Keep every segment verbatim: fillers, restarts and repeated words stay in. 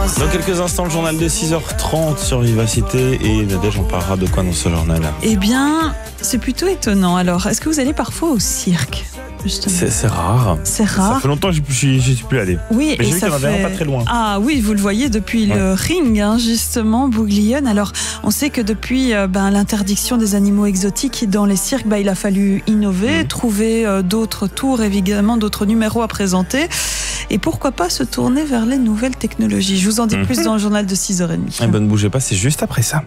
Dans quelques instants, le journal de six heures trente sur Vivacité. Et Nadège, on parlera de quoi dans ce journal? Eh bien, c'est plutôt étonnant. Alors, est-ce que vous allez parfois au cirque? C'est, c'est rare. C'est rare. Ça fait longtemps que je ne suis plus allé. Oui, mais et j'ai vu ça qu'il y en avait fait... un pas très loin. Ah oui, vous le voyez depuis ouais. le ring, hein, justement, Bouglione. Alors, on sait que depuis euh, ben, l'interdiction des animaux exotiques dans les cirques, ben, il a fallu innover, mmh. trouver euh, d'autres tours, évidemment, d'autres numéros à présenter. Et pourquoi pas se tourner vers les nouvelles technologies. Je vous en dis mmh. plus dans le journal de six heures trente. Eh ben, ne bougez pas, c'est juste après ça.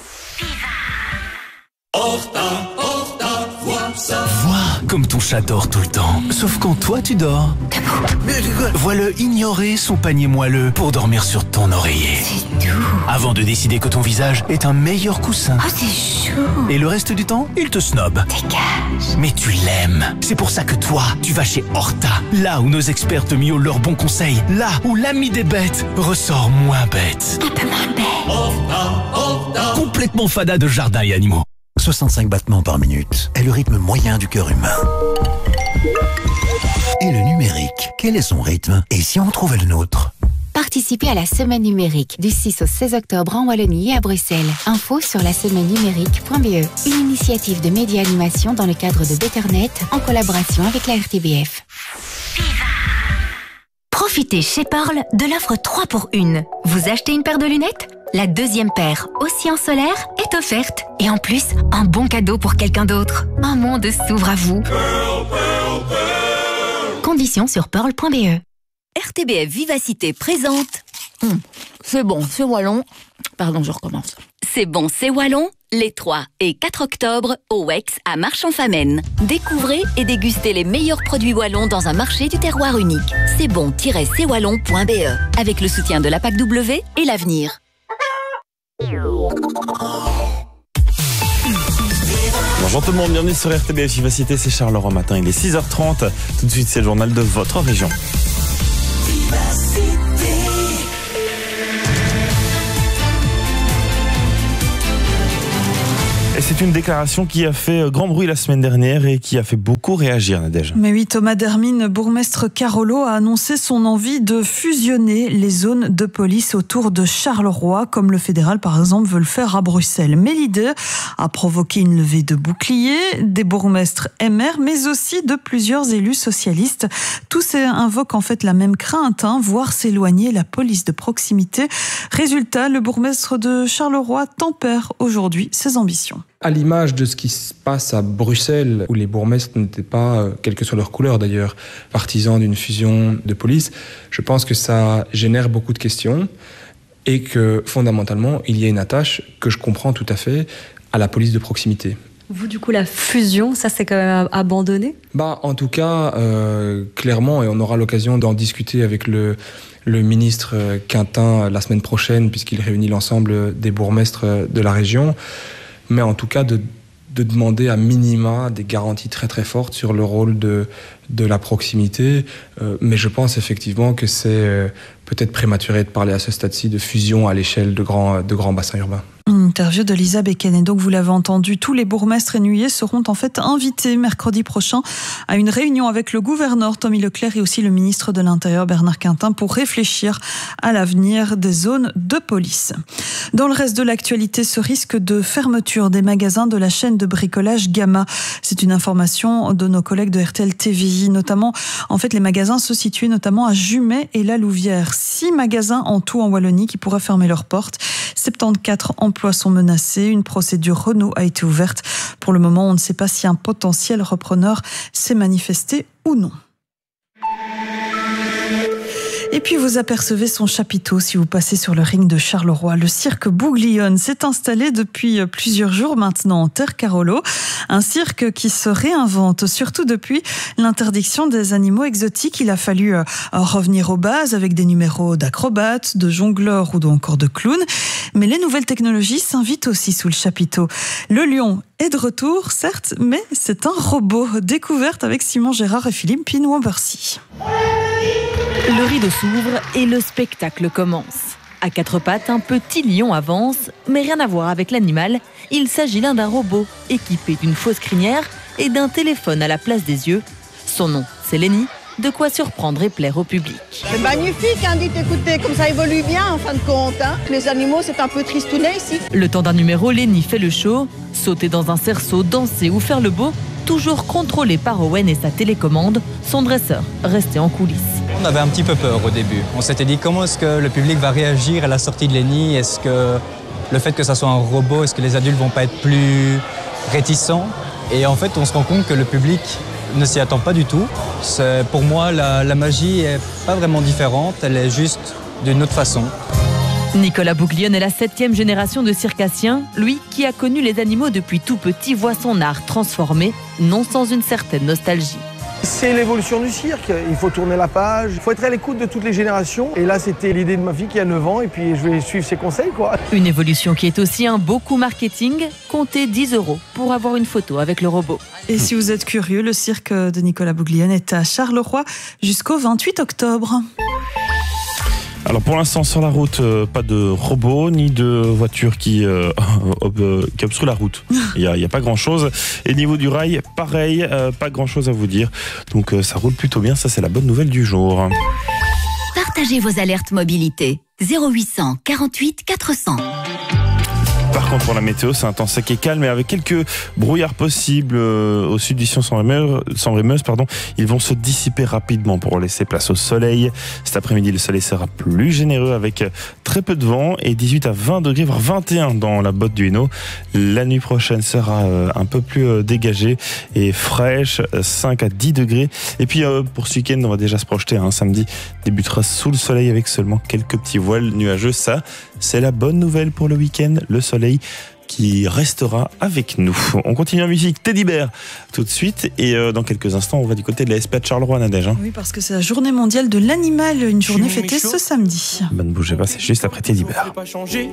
Vois comme ton chat dort tout le temps. Sauf quand toi tu dors. Vois-le ignorer son panier moelleux pour dormir sur ton oreiller. C'est doux. Avant de décider que ton visage est un meilleur coussin. Oh, c'est chaud. Et le reste du temps, il te snob. Dégage. Mais tu l'aimes. C'est pour ça que toi, tu vas chez Horta. Là où nos experts te miaulent leurs bons conseils. Là où l'ami des bêtes ressort moins bête. Un peu moins bête. Horta, Horta. Complètement fada de jardin et animaux. soixante-cinq battements par minute est le rythme moyen du cœur humain. Et le numérique, quel est son rythme? Et si on trouvait le nôtre? Participez à la semaine numérique du six au seize octobre en Wallonie et à Bruxelles. Info sur la semaine numérique point b e. Une initiative de média animation dans le cadre de Betternet en collaboration avec la R T B F. Profitez chez Pearl de l'offre trois pour une. Vous achetez une paire de lunettes? La deuxième paire, aussi en solaire, est offerte. Et en plus, un bon cadeau pour quelqu'un d'autre. Un monde s'ouvre à vous. Pearl, Pearl, Pearl. Conditions sur pearl point b e. R T B F Vivacité présente. Hum, c'est bon, c'est wallon. Pardon, je recommence. C'est bon, c'est wallon. Les trois et quatre octobre au Wex à Marchand-Famenne. Découvrez et dégustez les meilleurs produits wallons dans un marché du terroir unique. C'est bon tiret c'est wallon point b e avec le soutien de la P A C W et l'avenir. Bonjour tout le monde, bienvenue sur R T B F Vivacité, c'est Charles Leroy Matin, il est six heures trente. Tout de suite, c'est le journal de votre région. Et c'est une déclaration qui a fait grand bruit la semaine dernière et qui a fait beaucoup réagir, Nadège. Mais oui, Thomas Dermine, bourgmestre Carolo, a annoncé son envie de fusionner les zones de police autour de Charleroi, comme le fédéral, par exemple, veut le faire à Bruxelles. Mais l'idée a provoqué une levée de boucliers des bourgmestres M R, mais aussi de plusieurs élus socialistes. Tous invoquent en fait la même crainte, hein, voir s'éloigner la police de proximité. Résultat, le bourgmestre de Charleroi tempère aujourd'hui ses ambitions. À l'image de ce qui se passe à Bruxelles, où les bourgmestres n'étaient pas, quelle que soit leur couleur d'ailleurs, partisans d'une fusion de police, je pense que ça génère beaucoup de questions et que fondamentalement, il y a une attache que je comprends tout à fait à la police de proximité. Vous, du coup, la fusion, ça c'est quand même abandonné ? Bah, en tout cas, euh, clairement, et on aura l'occasion d'en discuter avec le, le ministre Quintin la semaine prochaine, puisqu'il réunit l'ensemble des bourgmestres de la région. Mais en tout cas de, de demander à minima des garanties très très fortes sur le rôle de, de la proximité. Euh, mais je pense effectivement que c'est euh, peut-être prématuré de parler à ce stade-ci de fusion à l'échelle de grands, de grands bassins urbains. Une interview de Lisa Becken. Et donc, vous l'avez entendu, tous les bourgmestres réunionnais seront en fait invités mercredi prochain à une réunion avec le gouverneur Tommy Leclerc et aussi le ministre de l'Intérieur Bernard Quintin pour réfléchir à l'avenir des zones de police. Dans le reste de l'actualité, ce risque de fermeture des magasins de la chaîne de bricolage Gamma. C'est une information de nos collègues de R T L T V I, notamment, en fait, les magasins se situaient notamment à Jumet et la Louvière. Six magasins en tout en Wallonie qui pourraient fermer leurs portes. soixante-quatorze emplois sont menacés. Une procédure Renault a été ouverte. Pour le moment, on ne sait pas si un potentiel repreneur s'est manifesté ou non. Et puis vous apercevez son chapiteau si vous passez sur le ring de Charleroi. Le cirque Bouglione s'est installé depuis plusieurs jours maintenant en terre Carolo. Un cirque qui se réinvente, surtout depuis l'interdiction des animaux exotiques. Il a fallu revenir aux bases avec des numéros d'acrobates, de jongleurs ou encore de clowns. Mais les nouvelles technologies s'invitent aussi sous le chapiteau. Le lion est de retour, certes, mais c'est un robot. Découverte avec Simon Gérard et Philippe Pinouan-Bercy. Le rideau s'ouvre et le spectacle commence. À quatre pattes, un petit lion avance, mais rien à voir avec l'animal. Il s'agit l'un d'un robot équipé d'une fausse crinière et d'un téléphone à la place des yeux. Son nom, c'est Lenny, de quoi surprendre et plaire au public. C'est magnifique, hein, dites, écoutez, comme ça évolue bien en fin de compte. Hein. Les animaux, c'est un peu tristounet ici. Le temps d'un numéro, Lenny fait le show. Sauter dans un cerceau, danser ou faire le beau, toujours contrôlé par Owen et sa télécommande, son dresseur resté en coulisses. On avait un petit peu peur au début. On s'était dit comment est-ce que le public va réagir à la sortie de Lenny. Est-ce que le fait que ça soit un robot, est-ce que les adultes vont pas être plus réticents? Et en fait, on se rend compte que le public ne s'y attend pas du tout. C'est, pour moi, la, la magie est pas vraiment différente, elle est juste d'une autre façon. Nicolas Bouglione est la septième génération de circassiens. Lui, qui a connu les animaux depuis tout petit, voit son art transformé, non sans une certaine nostalgie. C'est l'évolution du cirque, il faut tourner la page, il faut être à l'écoute de toutes les générations. Et là, c'était l'idée de ma fille qui a neuf ans et puis je vais suivre ses conseils, quoi. Une évolution qui est aussi un beau coup marketing. Comptez dix euros pour avoir une photo avec le robot. Et si vous êtes curieux, le cirque de Nicolas Bouglione est à Charleroi jusqu'au vingt-huit octobre. Alors pour l'instant sur la route, euh, pas de robots ni de voitures qui, euh, euh, qui obstruent la route. Il n'y a, a pas grand chose. Et niveau du rail, pareil, euh, pas grand chose à vous dire. Donc euh, ça roule plutôt bien, ça c'est la bonne nouvelle du jour. Partagez vos alertes mobilité. zéro huit cent quarante-huit quatre cents. Par contre, pour la météo, c'est un temps sec et calme et avec quelques brouillards possibles euh, au sud du Sion-Sans-Rémeuse, pardon, ils vont se dissiper rapidement pour laisser place au soleil. Cet après-midi, le soleil sera plus généreux avec très peu de vent et dix-huit à vingt degrés, voire vingt et un dans la botte du Hainaut. La nuit prochaine sera euh, un peu plus euh, dégagée et fraîche, cinq à dix degrés. Et puis, euh, pour ce week-end, on va déjà se projeter. Hein, samedi débutera sous le soleil avec seulement quelques petits voiles nuageux. Ça, c'est la bonne nouvelle pour le week-end. Le soleil qui restera avec nous. On continue en musique, Teddy Bear tout de suite et euh, dans quelques instants on va du côté de la S P A de Charleroi, Nadège. Hein. Oui, parce que c'est la journée mondiale de l'animal, une journée fêtée ce samedi. Ben ne bougez pas, c'est juste après Teddy Bear.